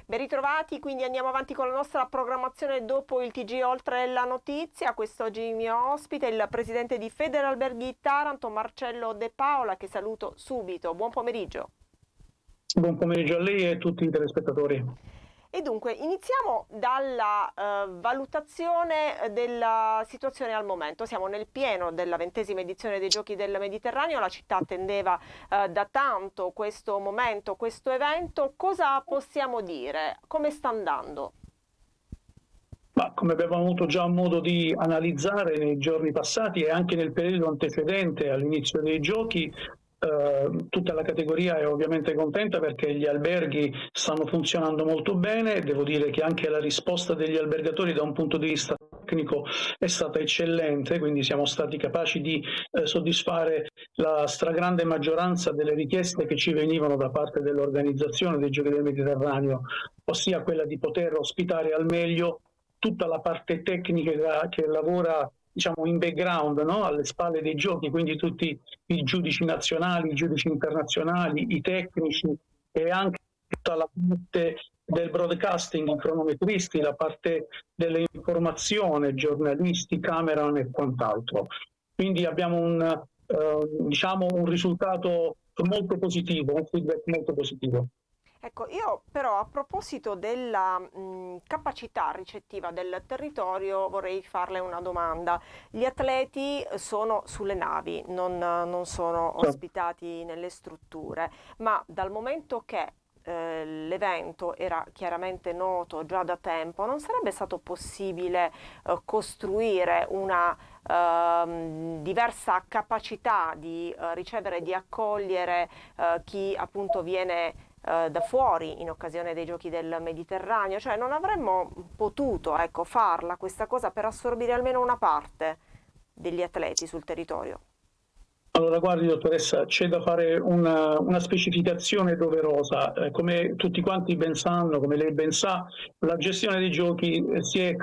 Ben ritrovati, quindi andiamo avanti con la nostra programmazione dopo il TG Oltre la Notizia. Quest'oggi il mio ospite è il presidente di Federalberghi Taranto, Marcello De Paola, che saluto subito. Buon pomeriggio. Buon pomeriggio a lei e a tutti i telespettatori. E dunque iniziamo dalla valutazione della situazione al momento. Siamo nel pieno della 20ª edizione dei Giochi del Mediterraneo, la città attendeva da tanto questo momento, questo evento. Cosa possiamo dire? Come sta andando? Ma come abbiamo avuto già modo di analizzare nei giorni passati e anche nel periodo antecedente all'inizio dei Giochi, tutta la categoria è ovviamente contenta perché gli alberghi stanno funzionando molto bene. Devo dire che anche la risposta degli albergatori da un punto di vista tecnico è stata eccellente, quindi siamo stati capaci di soddisfare la stragrande maggioranza delle richieste che ci venivano da parte dell'organizzazione dei Giochi del Mediterraneo, ossia quella di poter ospitare al meglio tutta la parte tecnica che lavora, diciamo, in background, no? Alle spalle dei giochi, quindi tutti i giudici nazionali, i giudici internazionali, i tecnici e anche tutta la parte del broadcasting, i cronometristi, la parte dell'informazione, giornalisti, cameraman e quant'altro. Quindi abbiamo un risultato molto positivo, un feedback molto positivo. Ecco, io però a proposito della capacità ricettiva del territorio vorrei farle una domanda. Gli atleti sono sulle navi, non sono ospitati nelle strutture, ma dal momento che l'evento era chiaramente noto già da tempo, non sarebbe stato possibile costruire una diversa capacità di ricevere e di accogliere chi appunto viene da fuori in occasione dei Giochi del Mediterraneo? Cioè non avremmo potuto, ecco, farla questa cosa per assorbire almeno una parte degli atleti sul territorio? Allora, guardi dottoressa, c'è da fare una specificazione doverosa. Come tutti quanti ben sanno, come lei ben sa, la gestione dei giochi è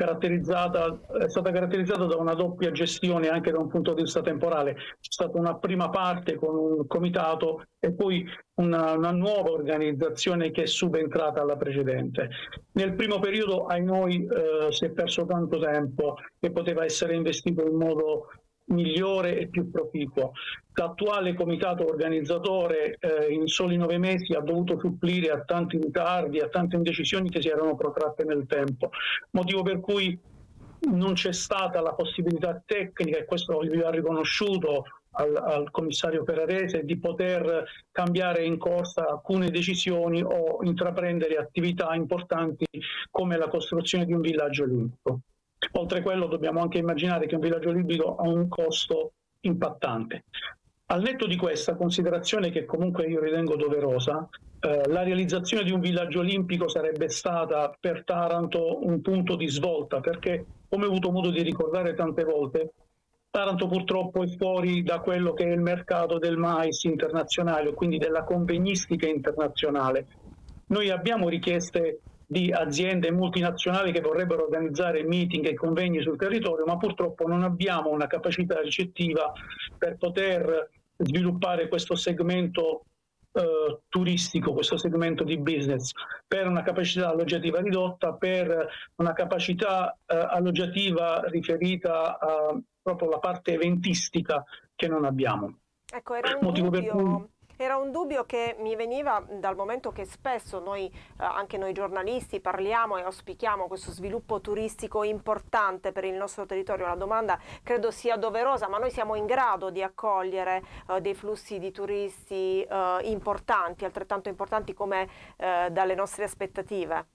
stata caratterizzata da una doppia gestione anche da un punto di vista temporale. C'è stata una prima parte con un comitato e poi una nuova organizzazione che è subentrata alla precedente. Nel primo periodo, ai noi, si è perso tanto tempo che poteva essere investito in modo migliore e più proficuo. L'attuale comitato organizzatore in soli 9 mesi ha dovuto supplire a tanti ritardi, a tante indecisioni che si erano protratte nel tempo, motivo per cui non c'è stata la possibilità tecnica, e questo gli ha riconosciuto al commissario Ferrarese, di poter cambiare in corsa alcune decisioni o intraprendere attività importanti come la costruzione di un villaggio olimpico. Oltre a quello dobbiamo anche immaginare che un villaggio olimpico ha un costo impattante. Al netto di questa considerazione, che comunque io ritengo doverosa, la realizzazione di un villaggio olimpico sarebbe stata per Taranto un punto di svolta, perché, come ho avuto modo di ricordare tante volte, Taranto purtroppo è fuori da quello che è il mercato del mais internazionale, quindi della convegnistica internazionale. Noi abbiamo richieste di aziende multinazionali che vorrebbero organizzare meeting e convegni sul territorio, ma purtroppo non abbiamo una capacità ricettiva per poter sviluppare questo segmento turistico, questo segmento di business, per una capacità alloggiativa ridotta, per una capacità alloggiativa riferita a proprio la parte eventistica che non abbiamo. Ecco, era un dubbio che mi veniva dal momento che spesso noi, anche noi giornalisti, parliamo e auspichiamo questo sviluppo turistico importante per il nostro territorio. La domanda credo sia doverosa, ma noi siamo in grado di accogliere dei flussi di turisti importanti, altrettanto importanti come dalle nostre aspettative?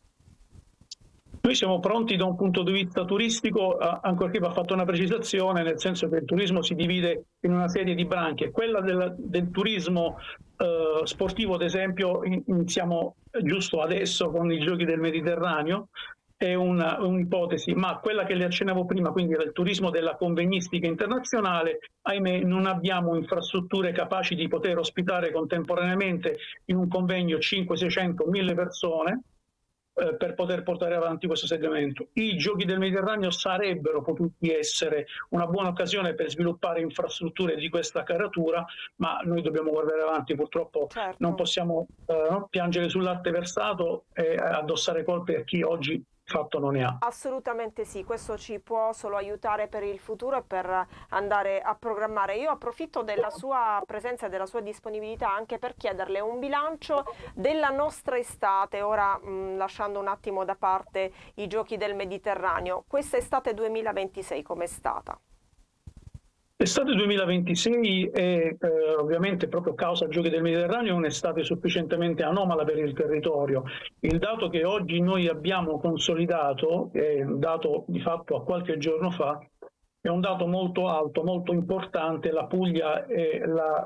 Noi siamo pronti da un punto di vista turistico, ancorché va fatta una precisazione, nel senso che il turismo si divide in una serie di branche. Quella del turismo sportivo, ad esempio, iniziamo giusto adesso con i Giochi del Mediterraneo, è un'ipotesi, ma quella che le accennavo prima, quindi del turismo della convegnistica internazionale, ahimè non abbiamo infrastrutture capaci di poter ospitare contemporaneamente in un convegno 500, 600, 1000 persone, per poter portare avanti questo segmento. I Giochi del Mediterraneo sarebbero potuti essere una buona occasione per sviluppare infrastrutture di questa caratura, ma noi dobbiamo guardare avanti, purtroppo non possiamo piangere sul latte versato e addossare colpe a chi oggi fatto non ne ha. Assolutamente sì, questo ci può solo aiutare per il futuro e per andare a programmare. Io approfitto della sua presenza e della sua disponibilità anche per chiederle un bilancio della nostra estate, ora lasciando un attimo da parte i Giochi del Mediterraneo. Questa estate 2026 com'è stata? L'estate 2026 è ovviamente proprio causa Giochi del Mediterraneo un'estate sufficientemente anomala per il territorio. Il dato che oggi noi abbiamo consolidato, è un dato di fatto a qualche giorno fa, è un dato molto alto, molto importante. La Puglia e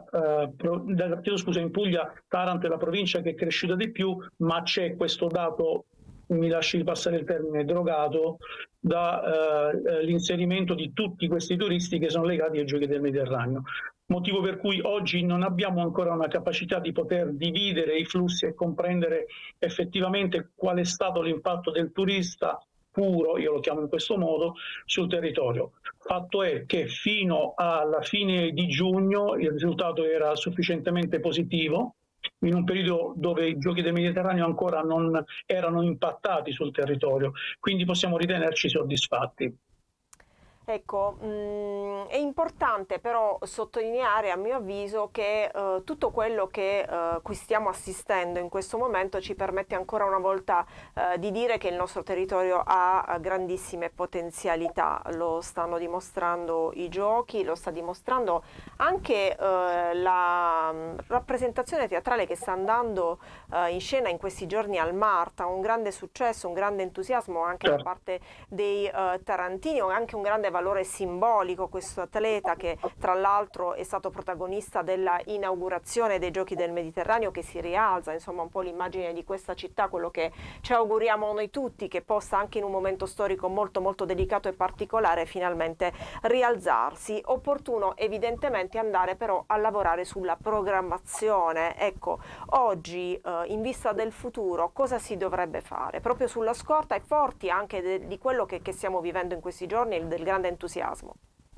in Puglia Taranto è la provincia che è cresciuta di più, ma c'è questo dato, mi lasci passare il termine, drogato dall'inserimento di tutti questi turisti che sono legati ai Giochi del Mediterraneo. Motivo per cui oggi non abbiamo ancora una capacità di poter dividere i flussi e comprendere effettivamente qual è stato l'impatto del turista puro, io lo chiamo in questo modo, sul territorio. Fatto è che fino alla fine di giugno il risultato era sufficientemente positivo, in un periodo dove i Giochi del Mediterraneo ancora non erano impattati sul territorio, quindi possiamo ritenerci soddisfatti. Ecco, è importante però sottolineare a mio avviso che tutto quello che cui stiamo assistendo in questo momento ci permette ancora una volta di dire che il nostro territorio ha grandissime potenzialità. Lo stanno dimostrando i giochi, lo sta dimostrando anche la rappresentazione teatrale che sta andando in scena in questi giorni al Marta, un grande successo, un grande entusiasmo anche da parte dei tarantini, anche un grande valore simbolico questo atleta che tra l'altro è stato protagonista della inaugurazione dei Giochi del Mediterraneo, che si rialza insomma un po' l'immagine di questa città, quello che ci auguriamo noi tutti, che possa anche in un momento storico molto molto delicato e particolare finalmente rialzarsi. Opportuno evidentemente andare però a lavorare sulla programmazione. Ecco, oggi in vista del futuro cosa si dovrebbe fare? Proprio sulla scorta e forti anche di quello che stiamo vivendo in questi giorni, del grande entusiasmo.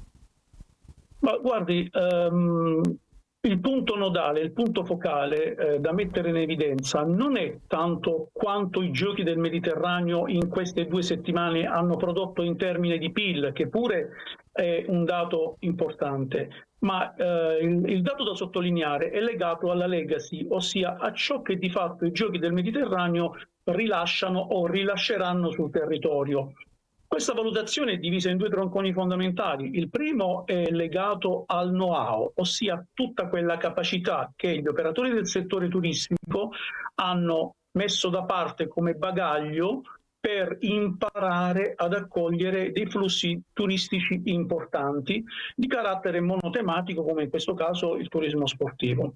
Ma guardi, il punto nodale, il punto focale da mettere in evidenza non è tanto quanto i Giochi del Mediterraneo in queste 2 settimane hanno prodotto in termini di PIL, che pure è un dato importante, ma il dato da sottolineare è legato alla legacy, ossia a ciò che di fatto i Giochi del Mediterraneo rilasciano o rilasceranno sul territorio. Questa valutazione è divisa in 2 tronconi fondamentali. Il primo è legato al know-how, ossia tutta quella capacità che gli operatori del settore turistico hanno messo da parte come bagaglio per imparare ad accogliere dei flussi turistici importanti di carattere monotematico, come in questo caso il turismo sportivo.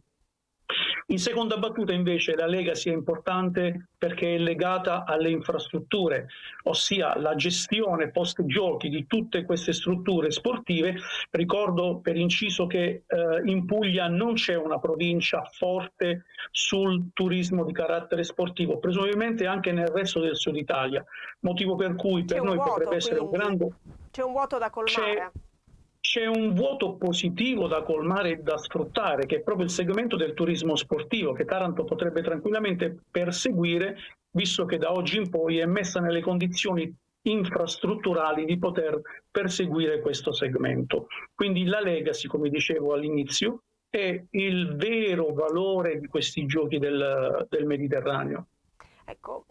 In seconda battuta invece la legacy è importante perché è legata alle infrastrutture, ossia la gestione post-giochi di tutte queste strutture sportive. Ricordo per inciso che in Puglia non c'è una provincia forte sul turismo di carattere sportivo, presumibilmente anche nel resto del Sud Italia, motivo per cui per noi potrebbe essere un grande... C'è un vuoto da colmare. C'è un vuoto positivo da colmare e da sfruttare, che è proprio il segmento del turismo sportivo, che Taranto potrebbe tranquillamente perseguire, visto che da oggi in poi è messa nelle condizioni infrastrutturali di poter perseguire questo segmento. Quindi la legacy, come dicevo all'inizio, è il vero valore di questi Giochi del Mediterraneo. Ecco,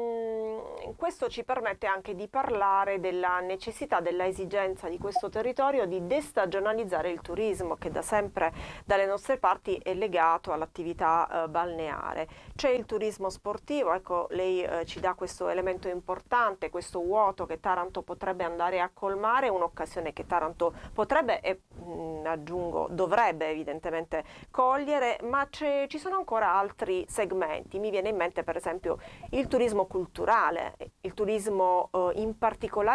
questo ci permette anche di parlare della necessità, della esigenza di questo territorio di destagionalizzare il turismo, che da sempre dalle nostre parti è legato all'attività balneare. C'è il turismo sportivo, ecco, lei ci dà questo elemento importante, questo vuoto che Taranto potrebbe andare a colmare, un'occasione che Taranto potrebbe e aggiungo dovrebbe evidentemente cogliere, ma ci sono ancora altri segmenti. Mi viene in mente per esempio il turismo culturale, il turismo in particolare